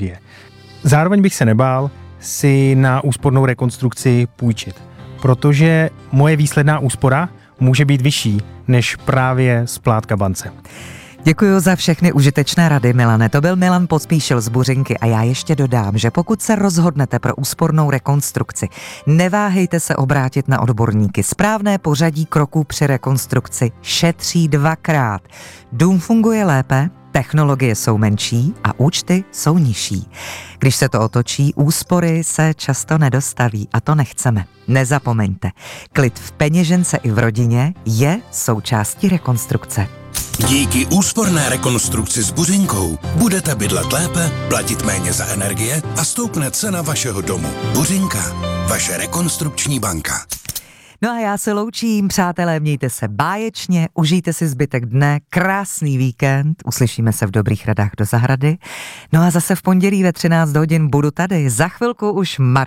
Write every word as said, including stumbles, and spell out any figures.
technologie. Zároveň bych se nebál si na úspornou rekonstrukci půjčit, protože moje výsledná úspora může být vyšší než právě splátka bance. Děkuji za všechny užitečné rady, Milane. To byl Milan Pospíšil z Buřinky a já ještě dodám, že pokud se rozhodnete pro úspornou rekonstrukci, neváhejte se obrátit na odborníky. Správné pořadí kroků při rekonstrukci šetří dvakrát. Dům funguje lépe, technologie jsou menší a účty jsou nižší. Když se to otočí, úspory se často nedostaví a to nechceme. Nezapomeňte, klid v peněžence i v rodině je součástí rekonstrukce. Díky úsporné rekonstrukci s Buřinkou budete bydlet lépe, platit méně za energie a stoupne cena vašeho domu. Buřinka, vaše rekonstrukční banka. No a já se loučím, přátelé, mějte se báječně, užijte si zbytek dne, krásný víkend, uslyšíme se v Dobrých radách do zahrady. No a zase v pondělí ve třináct hodin budu tady, za chvilku už Mar-